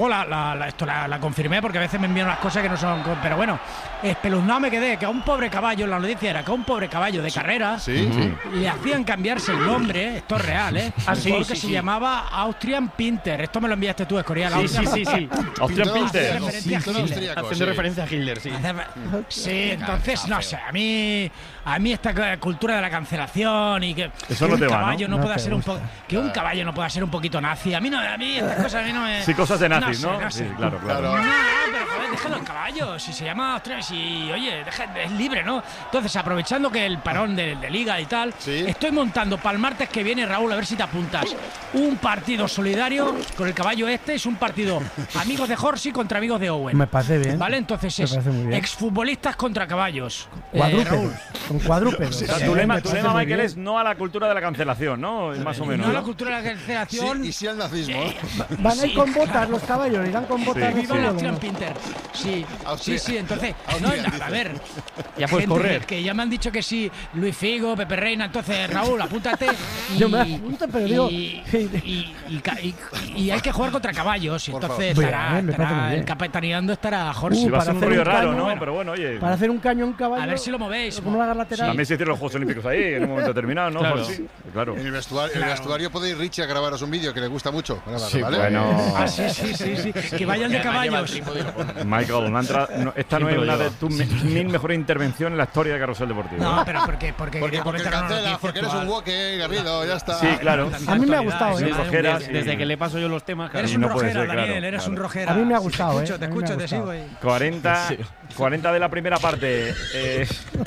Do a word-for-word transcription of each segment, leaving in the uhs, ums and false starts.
La, la, la, esto la, la confirmé porque a veces me envían unas cosas que no son. Pero bueno, espeluznado me quedé que a un pobre caballo, la noticia era que a un pobre caballo de sí, carrera sí, sí. le hacían cambiarse el nombre, esto es real, ¿eh? Ah, sí, porque sí, se sí. llamaba Austrian Pinter. Esto me lo enviaste tú, Escorial. Sí, sí, sí, sí. Austrian Pinter. Haciendo referencia a Hitler, sí. Sí, entonces, no sé, a mí a mí esta cultura de la cancelación y que, Eso que no un te va, caballo ¿no? no, No pueda te ser un gusta. poco que un caballo no pueda ser un poquito nazi. A mí no, a mí estas cosas a mí no me. Sí, cosas de nazis, no ¿no? sé, no sé. Sí, claro, claro. No, pero joder, déjalo al caballo. Si se llama Austrias y oye, deja, es libre, ¿no? Entonces, aprovechando que el parón de, de liga y tal, ¿Sí? estoy montando para el martes que viene, Raúl, a ver si te apuntas. Un partido solidario con el caballo este. Es un partido amigos de Horsey contra amigos de Owen. Me parece bien. Vale, entonces Me es parece muy bien. exfutbolistas contra caballos. Cuadrúpedos. Eh, Raúl. Con cuadrúpedos. O sea, Sí, tu me lema, tu parece lema, muy Michael, bien. es no a la cultura de la cancelación, ¿no? Más o menos. No a la ¿no? cultura de la cancelación. Sí, y sí al nazismo. Eh, Van a ir sí, con botas claro. los caballos, irán con botas Sí. de Viva el fútbol, Austrian ¿no? Pinter. Sí, Austria- sí, sí, entonces. Austrian, no, a dice. ver. Ya puedes gente correr. Que, que ya me han dicho que sí, Luis Figo, Pepe Reina. Entonces, Raúl, apúntate. Y, Yo me apunto, pero digo- y, y, y, ca- y- y hay que jugar contra caballos. Y Por entonces favor. estará, Bien, me parece estará muy bien. el capitaneando estará Jorge. Sí, va a para ser un hacer rollo un raro, caño, ¿no? Pero bueno, oye. Para hacer un cañón caballo. A ver si lo movéis. Como lo hagas lateral. También se hicieron los Juegos Olímpicos ahí, en un momento determinado, ¿no? Claro. Jorge? Claro. En el vestuario, en el vestuario puede ir Richie a grabaros un vídeo que le gusta mucho. Grabar, Sí, ¿vale? bueno. Ah, sí, sí, sí, sí. Que vayan de caballos. Michael, una entrada- no, esta no Siempre es lo una de lleva. tus me- mil mejores intervenciones en la historia de Carrusel Deportivo. No, pero porque, porque, Porque, quería porque comentar una cancela, noticia porque eres un actual. woke, Garrido, ya está. Sí, claro. A mí me ha gustado, Sí, ¿eh? rojera, Desde, sí. desde que le paso yo los temas, claro. Eres Y un no puede rojera, ser, claro, Daniel, eres un claro. rojera. A mí me ha Sí, gustado, te escucho, ¿eh? te A mí me escucho, ha te gustado. sigo ahí. cuarenta, cuarenta de la primera parte. Eh,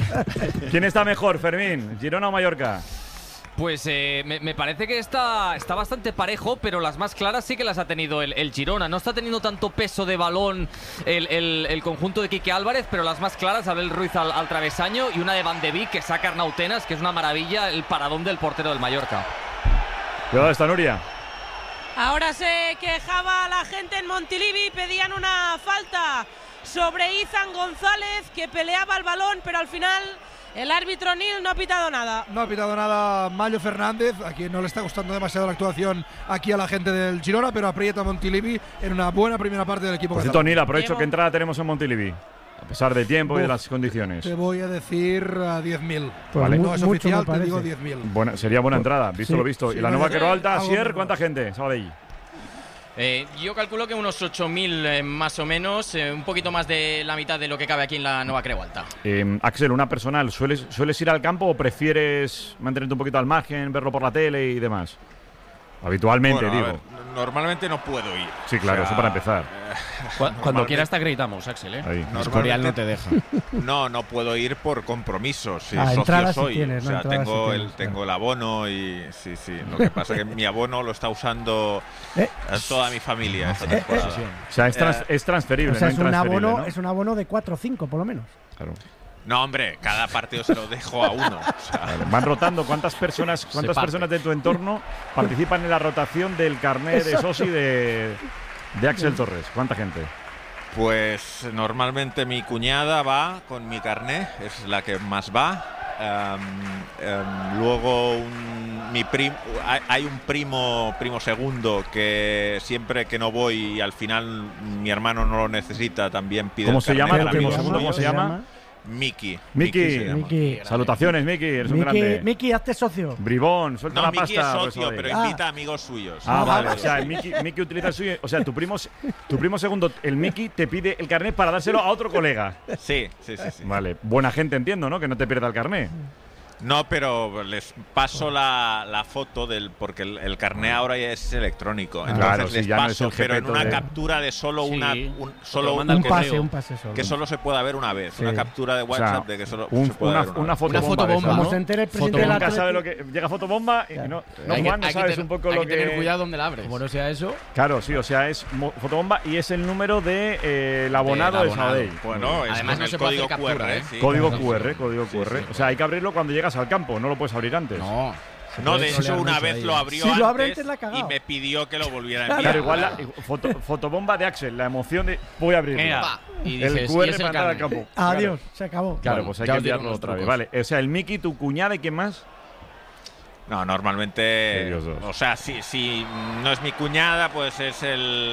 ¿Quién está mejor, Fermín? ¿Girona o Mallorca? Pues eh, me, me parece que está, está bastante parejo, pero las más claras sí que las ha tenido el, el Girona. No está teniendo tanto peso de balón el, el, el conjunto de Quique Álvarez, pero las más claras, Abel Ruiz al, al travesaño y una de Van de Beek que saca Arnautenas, que es una maravilla, el paradón del portero del Mallorca. Cuidado, está Nuria. Ahora se quejaba la gente en Montilivi, pedían una falta sobre Izan González, que peleaba el balón, pero al final el árbitro Nil no ha pitado nada. No ha pitado nada Mayo Fernández, a quien no le está gustando demasiado la actuación aquí a la gente del Girona, pero aprieta a Montilivi en una buena primera parte del equipo. Por cierto, catalán. Nil, aprovecho Diego. que entrada tenemos en Montilivi. A pesar del tiempo y de Uf, las condiciones. Te voy a decir a diez mil. Pues Vale. mu- No es mucho, oficial, me te parece. digo diez mil. Buena, sería buena entrada, visto Sí. lo visto. Sí, ¿Y la vale. nueva Quero Alta, Algo Asier, mejor. cuánta gente? Sabadell. Eh, yo calculo que unos ocho mil eh, más o menos, eh, un poquito más de la mitad de lo que cabe aquí en la Nueva Creu Alta. Eh, Axel, una personal, ¿sueles, ¿sueles ir al campo o prefieres mantenerte un poquito al margen, verlo por la tele y demás? Habitualmente, Bueno, a digo. ver, normalmente no puedo ir. Sí, claro, O sea, eso para empezar. eh, Cu- Cuando normalmente- quieras te acreditamos, Axel, ¿eh? Ahí. Escorial no te deja. No, no puedo ir por compromisos. Sí, Ah, socio entradas sí soy. tienes, o ¿no? sea, Entradas tengo, sí el, tienes, tengo claro. el abono y sí, sí. Lo que pasa es que mi abono lo está usando Eh, eh, toda mi familia esta eh, temporada. O sea, es, trans- Eh, es transferible, o sea, no es un intransferible, abono, ¿no? es un abono de cuatro o cinco, por lo menos. Claro. No, hombre, cada partido se lo dejo a uno. O sea, Vale, van rotando. ¿Cuántas personas cuántas parte. personas de tu entorno participan en la rotación del carnet de soci de, de Axel Torres? ¿Cuánta gente? pues normalmente mi cuñada va con mi carné, es la que más va. Em, em, luego un- mi prim- hay, hay un primo primo segundo que siempre que no voy y al final mi hermano no lo necesita, también pide ¿Cómo el se carné llama para el primo mí. segundo? ¿Cómo se llama? Miki. Miki. se llama. Miki, Salutaciones, Miki, eres un Miki, grande. Miki, hazte socio. Bribón, suelta No, la Miki pasta. es por socio, eso pero de- Ah. invita a amigos suyos. Ah, Ah, vale. vale. O sea, el Miki, Miki utiliza el suyo. O sea, tu primo, se- tu primo segundo, el Miki, te pide el carnet para dárselo a otro colega. Sí, sí, sí, sí. Vale, buena gente, entiendo, ¿no? Que no te pierda el carnet. No, pero les paso la, la foto del porque el, el carné ahora ya es electrónico. Entonces Claro, sí, les ya no es paso, el pero en jepeto una de- captura de solo Sí, una un, solo lo un, manda al Un correo. pase, un pase solo. que solo se pueda ver una vez. Sí. Una captura de O sea, WhatsApp de que solo un- se pueda una, ver una, una vez. fotobomba. Una fotobomba, de esas, Como ¿no? se entere el presidente Foto- de la Nunca sabe lo Atleti- que llega fotobomba y no, no hay Juan, que, no hay sabes que un poco hay lo que que tener cuidado donde la abres. Como no sea eso. Claro, sí, o sea, es mo- fotobomba y es el número de eh, el abonado Del de abonado. Sabadell. Bueno, es Además con no el se puede código hacer Q R, captura, ¿eh? sí. Código Claro, Q R, sí. código Sí, Q R. sí. O sea, hay que abrirlo cuando llegas al campo, no lo puedes abrir antes. No. No, de puede hecho trolear una mucho vez ahí, lo ¿eh? abrió Si lo abre antes antes, la ha cagado. y me pidió que lo volviera a Claro. enviar. Claro, igual la foto- fotobomba de Axel, la emoción de voy a abrirlo. Venga. Y el dices, Q y R es el para entrar al carnet. campo. Adiós, se acabó. Claro, Bueno, pues hay ya que os diré enviarlo unos otra vez. trucos. Vale, o sea, el Miki, tu cuñada y quién más. No, De normalmente, Dios dos. o sea, si, si no es mi cuñada, pues es el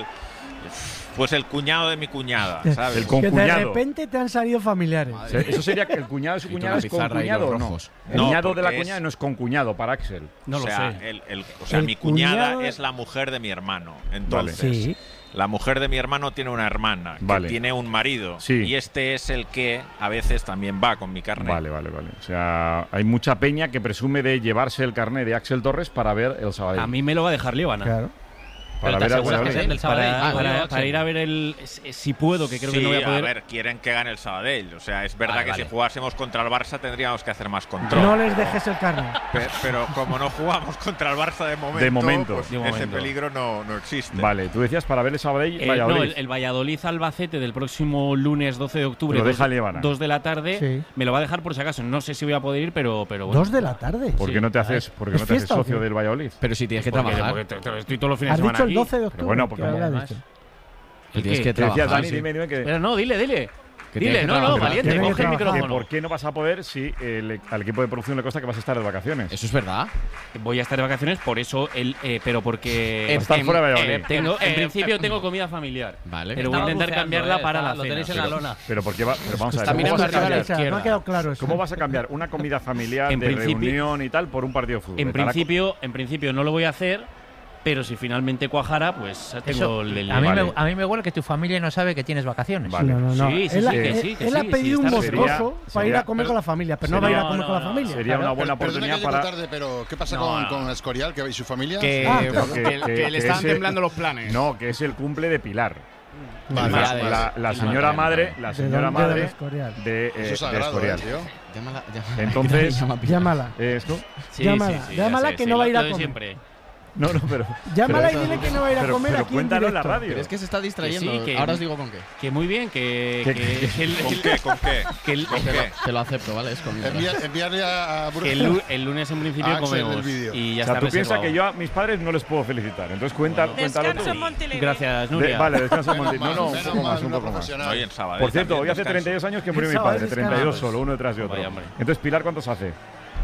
Pues el cuñado de mi cuñada, ¿sabes? El Que de concuñado. repente te han salido familiares. O sea, eso sería que el cuñado de su Y tú cuñada la es pizarra y concuñado los o no. rojos. El No, cuñado de la porque cuñada es- no es concuñado para Axel. No o lo sea, sé. el- el- o sea El mi cuñada cuñado- es la mujer de mi hermano. Entonces, Sí. la mujer de mi hermano tiene una hermana que Vale. tiene un marido. Sí. Y este es el que a veces también va con mi carnet. Vale, vale, vale. O sea, hay mucha peña que presume de llevarse el carnet de Axel Torres para ver el Sabadell. A mí me lo va a dejar Líbana. Claro. Para Pero te ver al aseguras que Valladolid. sea del Sabadell, Para, digo para- yo, para Axel. ir a ver el. Si si puedo, que creo Sí, que no voy a poder. ver, quieren que gane el Sabadell. O sea, es verdad Vale, que vale. si jugásemos contra el Barça tendríamos que hacer más control. No les dejes el carnet. Pe- Pero como no jugamos contra el Barça de momento, De momento. pues De ese momento. peligro no, no existe. Vale, tú decías para ver el Sabadell Eh, Valladolid. no, el, el Valladolid-Albacete del próximo lunes doce de octubre, Lo deja dos, Líbana. dos de la tarde, Sí. me lo va a dejar por si acaso. No sé si voy a poder ir, pero, pero bueno. Dos de la tarde. ¿Por qué sí, no te haces, por qué ¿Es no te haces fiesta o socio qué? del Valladolid? Pero si tienes que Porque- trabajar. porque te- te- estoy todos los fines Has de semana dicho el aquí. doce de octubre. bueno, que porque habrá además- dicho. Que tienes ¿Qué? que ¿Qué decías, trabajar. Dani? sí. Dime, dime que... Pero no, dile, dile. Que Dile, tienes que no, no, trabajar. valiente, Tiene que coge el trabajar. que micrófono. ¿Por qué no vas a poder si el- al equipo de producción le consta que vas a estar de vacaciones? Eso es verdad. Voy a estar de vacaciones, por eso, el, eh, pero porque. Vas a estar fuera de Valladolid. tengo, en Eh, principio eh, tengo comida familiar. Vale. Pero voy a Estaba intentar buceando, cambiarla eh, para está- la Lo cena. tenéis en la Pero- lona. Pero ¿por qué va? Pero vamos a ver, Está ¿cómo mirando vas a arriba a la cambiar? O sea, no ha izquierda. quedado claro eso. ¿Cómo vas a cambiar una comida familiar En de principio- reunión y tal por un partido de fútbol? En Estará co- principio, en principio no lo voy a hacer, pero si finalmente cuajara, pues tengo Eso, el, el- a, mí Vale. me, a mí me huele que tu familia no sabe que tienes vacaciones. Vale. No, no, no. Sí, sí, él sí, ha- que él- sí, que él ha sí, pedido sí, un está- moscoso sería- para ir sería- a comer con la familia, pero no va a ir a sería- comer con la no, no, familia. Sería una buena Perdona que oportunidad llego para... tarde, pero ¿qué pasa No, con, no. con Escorial que, y su familia? Que, Ah, que- que- que- que- que le que estaban ese- temblando los planes. No, que es el cumple de Pilar. Vale, la, vale. la- la El señora Madre, madre, ¿no? la ¿De señora dónde del madre Escorial? de, eh, Eso es de sagrado, Escorial. eh, tío. Llámala, llámala. Entonces, Llama a Pilar. Llámala. Eh, ¿Esto? Sí, Llámala, sí, sí, llámala ya sé, que sí, no va a ir lo a de comer. siempre. No, no, pero... Llámala pero- y dile que no va a ir a pero- comer pero aquí en cuéntalo en la directo. radio. Pero es que se está distrayendo. Que sí, que- Ahora os digo con qué. Que muy bien, que, ¿Qué- que, qué- que el, ¿Con el- qué? ¿Con qué? que el- ¿Con Te lo, qué? te lo acepto, ¿vale? Es conmigo. Envía- enviarle a, a que el, lu- el lunes en principio A Axel comemos el vídeo. y ya O sea, está tú piensas reservado. que yo a mis padres no les puedo felicitar. Entonces cuenta, cuéntalo tú. Descanso en Montilivi. Gracias, De- Nuria. vale, descansa un Menos momentito. No, mal, no, un menos poco mal, más, un una poco más. profesional. Hoy en Sabadell Por cierto, también hoy hace descansa. treinta y dos años que murió mi Sábado padre, descansa. treinta y dos solo, uno detrás de otro. Vaya, hombre. Entonces, Pilar, ¿cuántos hace?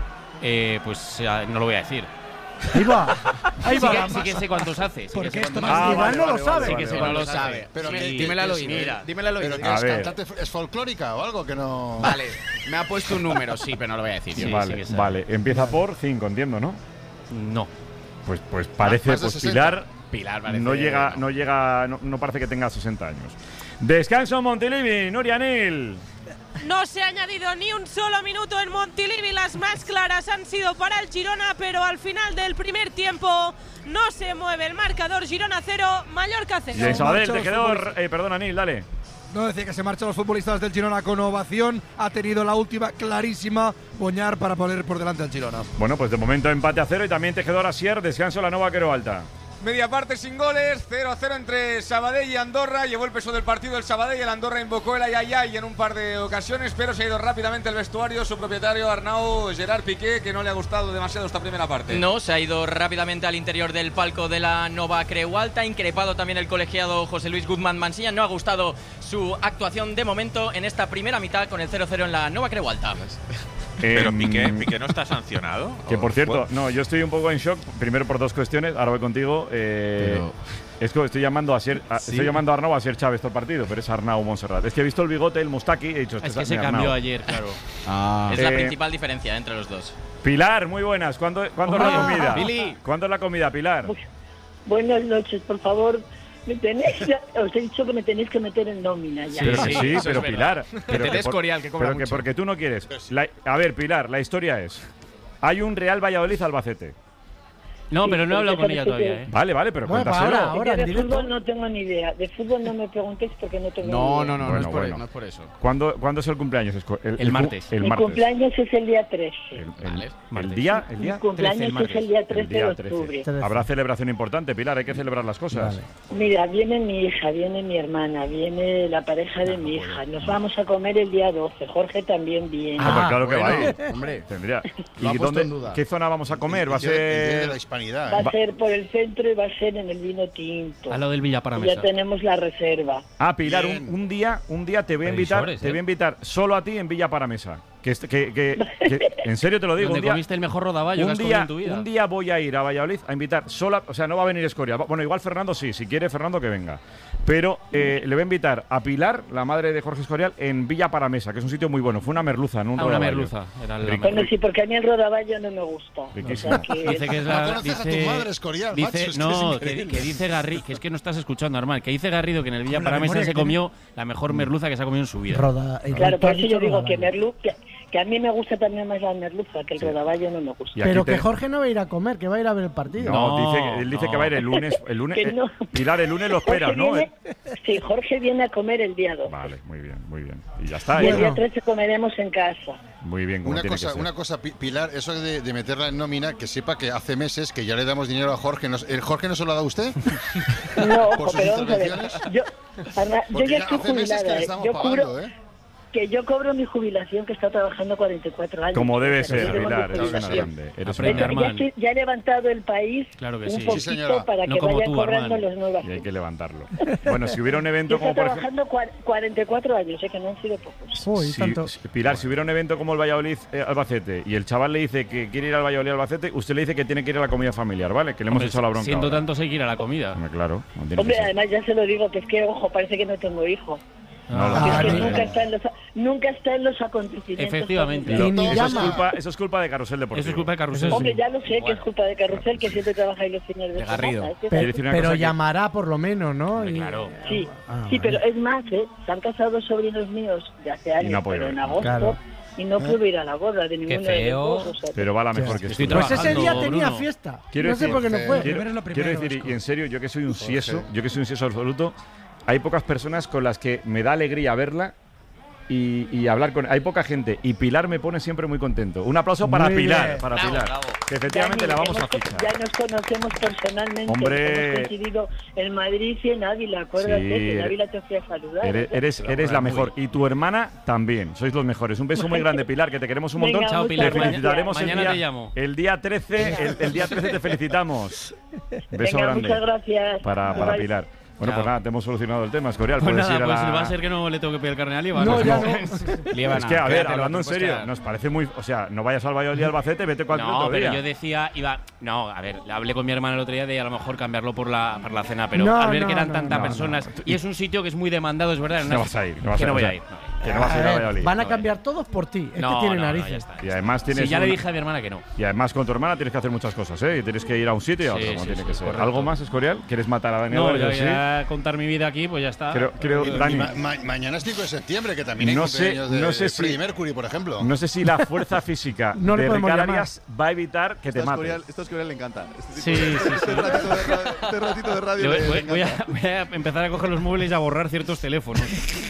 Eh, pues eh, no lo voy a decir. Ahí va. Ahí Sí va. que, la sí que sé cuántos hace. Sí que Porque sé esto cuántos no hace. es Iván, no lo sabe. Sí que sé No cuántos lo hace. sabe. Pero Sí, que- dímelo al que- oído. mira. Dímelo al oído. ¿Pero que A es ver. cantante es folclórica o algo que no...? Vale, me ha puesto un número, sí, pero no lo voy a decir. Sí, yo. sí vale, que sabe. vale. Empieza por cinco, entiendo, ¿no? No. Pues, pues parece, Más de pues sesenta. Pilar Pilar parece. no llega, no llega, no, no parece que tenga sesenta años. Descanso en Montilivi, Nuria Nil. No se ha añadido ni un solo minuto en Montilivi. Las más claras han sido para el Girona, pero al final del primer tiempo no se mueve el marcador. Girona cero, Mallorca Y en cero. Sabadell, Marcha los tejedor, eh, perdona, Nil, dale. No, decía que se marchan los futbolistas del Girona con ovación. Ha tenido la última clarísima Boñar para poner por delante al Girona. Bueno, pues de momento empate a cero y también tejedor Asier, descanso la nueva Quero Alta. Media parte sin goles, cero a cero entre Sabadell y Andorra. Llevó el peso del partido el Sabadell, el Andorra invocó el ayayay en un par de ocasiones, pero se ha ido rápidamente el vestuario su propietario Arnau Gerard Piqué, que no le ha gustado demasiado esta primera parte. No, se ha ido rápidamente al interior del palco de la Nova Creu Alta, increpado también el colegiado José Luis Guzmán Mansilla. No ha gustado su actuación de momento en esta primera mitad con el cero cero en la Nova Creu Alta. Pero Em, Piqué, Piqué no está sancionado. Que por ¿O cierto, fue? no, yo estoy un poco en shock, primero por dos cuestiones, ahora voy contigo. Eh, Pero- Es que estoy llamando a Asier, a- Sí. estoy llamando a Arnau a Asier Chávez todo el partido, pero es Arnau Montserrat. Es que he visto el bigote, el mustaki, he dicho, este Es que es se mi cambió Arnau. ayer, claro. Ah, Es la Eh, principal diferencia entre los dos. Pilar, muy buenas. ¿Cuándo, ¿cuándo es la Hola. comida? Billy. ¿Cuándo es la comida, Pilar? Buenas noches, por favor. Me tenéis, os he dicho que me tenéis que meter en nómina ya. Pero que sí, sí, eso pero es Pilar. Pero te que des por- Corial, que cobra Pero que mucho. porque tú no quieres. La- a ver, Pilar, la historia es: hay un Real Valladolid Albacete. No, Sí, pero no he pero hablado ya con ella sabes que todavía, ¿eh? Vale, vale, pero Bueno, cuéntaselo. ahora, ahora. Yo de en directo. fútbol no tengo ni idea. De fútbol no me preguntéis porque no tengo no, ni idea. no, no, no, Bueno, es por, bueno. no es por eso. ¿Cuándo, ¿Cuándo es el cumpleaños? Esco- El cu- martes. El Mi martes. cumpleaños es el día trece. El, el- Vale, el martes. día, el Mi día, cumpleaños el es martes. el día el trece día de trece. octubre. Trece. Habrá celebración importante, Pilar, hay que celebrar las cosas. Vale. Mira, viene mi hija, viene mi hermana, viene la pareja de mi hija. Nos vamos a comer el día doce. Jorge también viene. Ah, pues claro que va a bueno, ir. hombre. Tendría. Lo ha ¿Y puesto dónde, en duda. qué zona vamos a comer? Va a El día de- el día de ser. la hispanidad. Va ¿eh? a ser por el centro y va a ser en el vino tinto. A lo del Villa para Ya Mesa. tenemos la reserva. Ah, Pilar, Bien. un, un día, un día te voy a invitar, Previsores, te ¿eh? voy a invitar solo a ti en Villa Paramesa. Que, este- que, que- que- en serio te lo digo. Donde Un día, comiste el mejor rodaballo que un has comido día, en tu vida. un día voy a ir a Valladolid a invitar sola, o sea, no va a venir Escorial. Bueno, igual Fernando sí, si quiere Fernando que venga. Pero eh, le voy a invitar a Pilar, la madre de Jorge Escorial, en Villa Paramesa, que es un sitio muy bueno. Fue una merluza, no un Ah, una rodaballo. merluza. Era la Rico. Bueno, sí, porque a mí el rodaballo no me gusta. Riquísimo. O sea que- Dice que es No la. conoces a tu dice, madre, Escorial, dice- macho, es que es no, que, increíble. que dice Garrido, que es que no estás escuchando, normal. Que dice Garrido que en el Villa Con la Paramesa memoria se que comió la mejor merluza que se ha comido en su vida. Roda, el Claro, por eso yo ritualito digo que, rodaballo. merlu, que, que a mí me gusta también más la merluza, que el rodaballo no me gusta. Y aquí Pero te- que Jorge no va a ir a comer, que va a ir a ver el partido. No, No, dice, que- él dice no. que va a ir el lunes. El lunes Que no. eh, Pilar, el lunes lo esperas, Jorge ¿no? viene- sí, Jorge viene a comer el día dos. Vale, muy bien, muy bien. Y ya está. Y el ¿eh? día trece comeremos en casa. Muy bien, como Una tiene cosa, que ser. una cosa, Pi- Pilar, eso de, de meterla en nómina, que sepa que hace meses que ya le damos dinero a Jorge. ¿Nos- ¿El Jorge no se lo ha dado a usted? No, ¿Por ojo, sus pero vamos a ver. intervenciones? Yo, Ana, yo Porque ya ya estoy hace meses que jubilada. le ¿eh? estamos Yo pagando, cubro, ¿eh? que yo cobro mi jubilación, que está trabajando cuarenta y cuatro años. Como debe O sea, yo ser, tengo mi Pilar, eres una jubilación. grande. Eres Aprende, una Entonces, grande. ya, Armand. estoy- ya he levantado el país Claro que un sí. poquito Sí, señora. para No que como vayan tú, cobrando Armand. los nuevos. Y hay que levantarlo. Bueno, si hubiera un Yo evento estoy como por ejemplo. trabajando cua- cuarenta y cuatro años, sé que no han sido pocos. Uy, Si- tanto. si- Pilar, si hubiera un evento como el Valladolid eh, Albacete y el chaval le dice que quiere ir al Valladolid Albacete, usted le dice que tiene que ir a la comida familiar, ¿vale? Que le hemos Hombre, hecho la bronca. Siendo ahora. tantos hay que ir a la comida. Hombre, claro, no tiene Hombre, que ser. además ya se lo digo, que es que, ojo, parece que no tengo hijo. No, lo Ah, Que es que no, nunca, no. está en los, nunca está en los acontecimientos. Efectivamente. Lo- Y ni eso, es llama. culpa, eso es culpa de Carrusel Deportivo. Eso es culpa de Carrusel. Hombre, ya lo sé que es culpa de Carrusel, que siempre trabaja ahí los fines de, De Garrido. semana. Es que- Pe- decir una pero cosa que- llamará por lo menos, ¿no? Hombre, Y- claro. Sí, Ah, sí, vale. pero es más, ¿eh? Se han casado dos sobrinos míos de hace años, no ha podido pero en ir, agosto, claro. y no pude ir a la boda de ninguno de feo. los dos. O sea, Pero va la mejor que Estoy estuvo. Pues ese trabajando, día tenía Bruno. fiesta. Quiero no sé decir, por qué no fue. Quiero, Primero es lo quiero primero, decir, Esco. y en serio, yo que soy un Jorge. sieso, yo que soy un sieso absoluto, hay pocas personas con las que me da alegría verla y, y hablar con. Hay poca gente y Pilar me pone siempre muy contento. Un aplauso para Muy Pilar, bien. para Bravo, Pilar, bravo. que efectivamente ya la ni- vamos a hemos co- fichar. Ya nos conocemos personalmente. Hombre. Hemos coincidido en Madrid y en Ávila. Acuérdate Sí, que en eres- Ávila te fui a saludar. Eres, ¿eh? eres, eres la mejor. Y tu hermana también. Sois los mejores. Un beso muy grande, Pilar, que te queremos un montón. Venga, Chao, muchas Pilar. Te felicitaremos el Mañana día, te llamo. el día trece. El, el día trece te felicitamos. Beso Venga, grande muchas gracias. para, para Bye. Pilar. Bueno, Chao. pues nada, te hemos solucionado el tema, Escorial. Pues Puedes nada, ir a pues la- va a ser que no le tengo que pedir carne a Líbano. No, ya no. Líbana, Es que, a ver, quédatelo, hablando en te puedes serio, quedar. nos parece muy. O sea, no vayas al Valladolid Albacete, vete cualquier No, otro pero día. yo decía, iba. No, a ver, hablé con mi hermana el otro día de a lo mejor cambiarlo por la, por la cena, pero No, al ver no, que eran no, tantas no, personas. no. Y es un sitio que es muy demandado, es verdad. en No una- vas a ir, no vas que a ir, no voy o a sea, ir. no. Que no vas a ir a Valladolid. Van a No, cambiar todos por ti. Es No, que tienen no, no, narices. ya está. Y además tienes. Sí, ya le una- dije a mi hermana que no. Y además con tu hermana tienes que hacer muchas cosas, ¿eh? Y tienes que ir a un sitio y a Sí, otro, como sí, tiene sí, que ser. correcto. ¿Algo más, Escorial? ¿Quieres matar a Daniel No, Álvarez? yo Sí. ya contar mi vida aquí, pues ya está. Creo, creo, Y Dani, ma- ma- mañana es cinco de septiembre, que también hay No sé- cumpleaños de no sé si- Freddie Mercury, por ejemplo. no sé si la fuerza física No le de podemos Ricard llamar. Arias va a evitar que te Esto a mate. Escorial- esto a Escorial le encanta. Este, Sí, tipo de- sí, sí. este ratito de radio, este ratito de radio Yo le- voy, le voy a, encanta. voy a empezar a coger los móviles y a borrar ciertos teléfonos.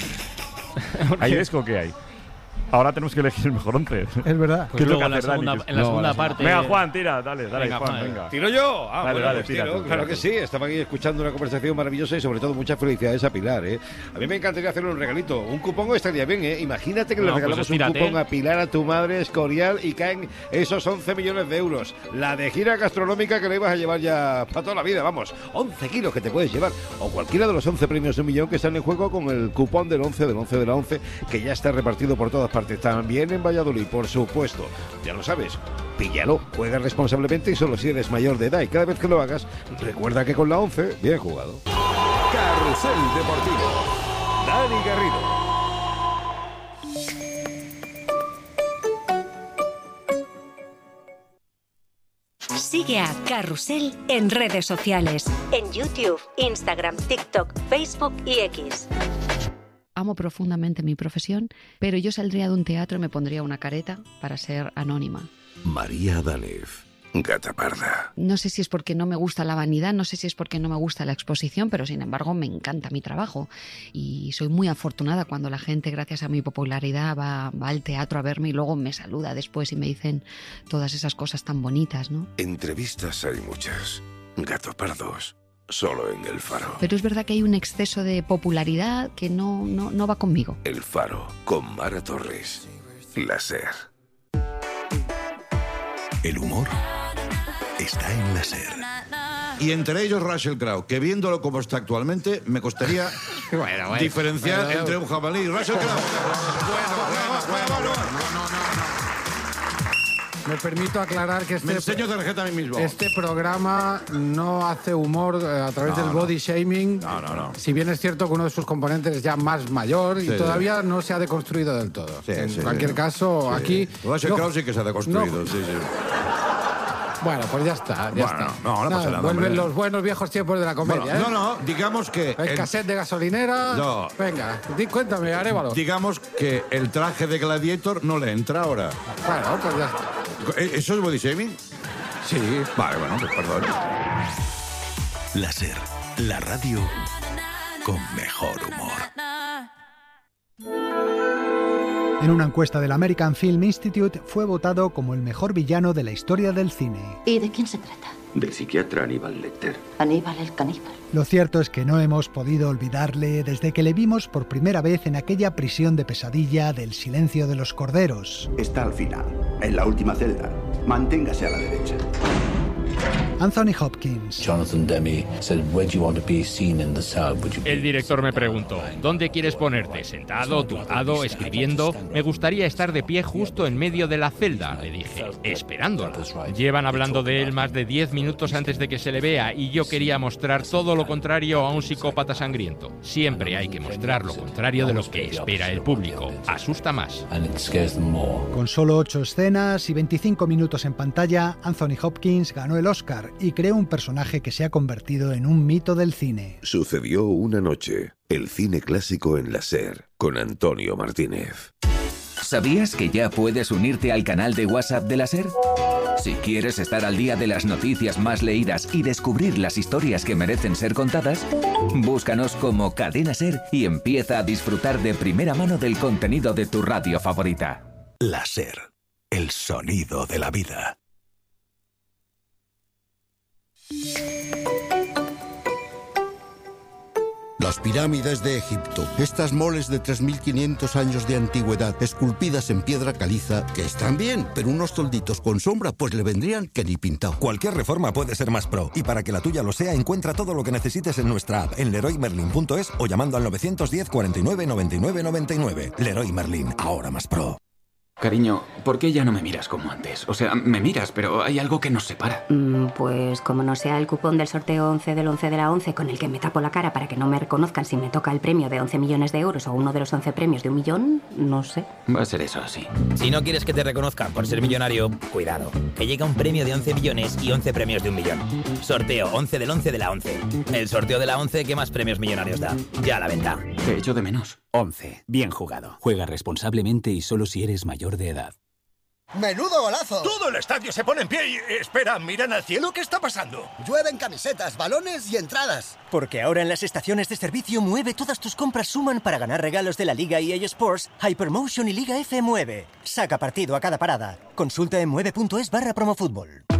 ¿Hay desco que hay? Ahora tenemos que elegir el mejor once. Es verdad. Pues ¿Qué luego toca en la hacer, Dani? segunda, Que- en la No, segunda la segunda. parte. Venga, Juan, tira, dale, dale, Venga, Juan, Juan. venga. ¿Tiro yo? Ah, Dale, bueno, dale, pues tira tiro, tú, tira claro tú. que sí. Estaba aquí escuchando una conversación maravillosa y sobre todo muchas felicidades a Pilar, ¿eh? A mí me encantaría hacerle un regalito. Un cupón estaría bien, ¿eh? Imagínate que No, le pues regalamos un estírate. cupón a Pilar, a tu madre, Escorial, y caen esos once millones de euros. La de gira gastronómica que le ibas a llevar ya para toda la vida, vamos. once kilos que te puedes llevar. O cualquiera de los once premios de un millón que están en juego con el cupón del once, del once de la once, que ya está repartido por todas partes. También en Valladolid, por supuesto. Ya lo sabes, píllalo, juega responsablemente y solo si eres mayor de edad. Y cada vez que lo hagas, recuerda que con la once, bien jugado. Carrusel Deportivo. Dani Garrido. Sigue a Carrusel en redes sociales. En YouTube, Instagram, TikTok, Facebook y X. Amo profundamente mi profesión, pero yo saldría de un teatro y me pondría una careta para ser anónima. María Danez, gata parda. No sé si es porque no me gusta la vanidad, no sé si es porque no me gusta la exposición, pero sin embargo me encanta mi trabajo. Y soy muy afortunada cuando la gente, gracias a mi popularidad, va, va al teatro a verme y luego me saluda después y me dicen todas esas cosas tan bonitas, ¿no? Entrevistas hay muchas. Gato pardos, solo en El Faro. Pero es verdad que hay un exceso de popularidad que no, no, no va conmigo. El Faro, con Mara Torres. La SER. El humor está en la SER. y entre ellos Russell Crowe, que viéndolo como está actualmente, me costaría bueno, bueno. diferenciar Bueno, entre un jabalí y Russell Crowe. Me permito aclarar que este, Me enseño tarjeta a mí mismo. este programa no hace humor eh, a través No, del no. body shaming. No, no, no. Si bien es cierto que uno de sus componentes es ya más mayor Sí, y sí. todavía no se ha deconstruido del todo. Sí, en sí, cualquier sí. caso, Sí. aquí... Russell no- Crowe sí que se ha deconstruido, no- sí, sí. Bueno, pues ya está, ya Bueno, está. no, no pasa nada, Vuelven hombre. los buenos viejos tiempos de la comedia, Bueno, ¿eh? no, no, digamos que... El el- cassette de gasolinera... No. Venga, di, cuéntame, Arévalo. digamos que el traje de Gladiator no le entra ahora. Bueno, pues ya está. ¿E- ¿Eso es body shaming? Sí. Vale, bueno, pues perdón. La SER, la radio con mejor humor. En una encuesta del American Film Institute fue votado como el mejor villano de la historia del cine. ¿Y de quién se trata? Del psiquiatra Aníbal Lecter. Aníbal el caníbal. Lo cierto es que no hemos podido olvidarle desde que le vimos por primera vez en aquella prisión de pesadilla del Silencio de los Corderos. Está al final, en la última celda. Manténgase a la derecha. Anthony Hopkins. Jonathan Demme said, "Where do you want to be seen in the cell? Would you be-" El director me preguntó, ¿dónde quieres ponerte? ¿Sentado, tumbado, escribiendo? Me gustaría estar de pie justo en medio de la celda, le dije, esperándola. Llevan hablando de él más de diez minutos antes de que se le vea y yo quería mostrar todo lo contrario a un psicópata sangriento. Siempre hay que mostrar lo contrario de lo que espera el público. Asusta más. Con solo ocho escenas y veinticinco minutos en pantalla, Anthony Hopkins ganó el Oscar y creó un personaje que se ha convertido en un mito del cine. Sucedió una noche. El cine clásico en la SER, con Antonio Martínez. ¿Sabías que ya puedes unirte al canal de WhatsApp de la SER? Si quieres estar al día de las noticias más leídas y descubrir las historias que merecen ser contadas, búscanos como Cadena SER y empieza a disfrutar de primera mano del contenido de tu radio favorita. La SER, el sonido de la vida. Las pirámides de Egipto, estas moles de tres mil quinientos años de antigüedad, esculpidas en piedra caliza, que están bien, pero unos tolditos con sombra pues le vendrían que ni pintado. Cualquier reforma puede ser más pro, y para que la tuya lo sea, encuentra todo lo que necesites en nuestra app, en leroy merlin punto es o llamando al nueve diez, cuarenta y nueve, noventa y nueve, noventa y nueve. Leroy Merlin, ahora más pro. Cariño, ¿por qué ya no me miras como antes? O sea, me miras, pero hay algo que nos separa. Mm, pues como no sea el cupón del sorteo once del once de la once con el que me tapo la cara para que no me reconozcan si me toca el premio de once millones de euros o uno de los once premios de un millón, no sé. Va a ser eso, sí. Si no quieres que te reconozcan por ser millonario, cuidado, que llega un premio de once millones y once premios de un millón. Sorteo once del once de la once. El sorteo de la once que más premios millonarios da. Ya a la venta. Te echo de menos. once. Bien jugado. Juega responsablemente y solo si eres mayor de edad. ¡Menudo golazo! Todo el estadio se pone en pie y... Espera, ¿miran al cielo? ¿Qué está pasando? Llueven camisetas, balones y entradas. Porque ahora en las estaciones de servicio Mueve todas tus compras suman para ganar regalos de la Liga E A Sports, Hypermotion y Liga F Mueve. Saca partido a cada parada. Consulta en mueve punto es barra promofútbol.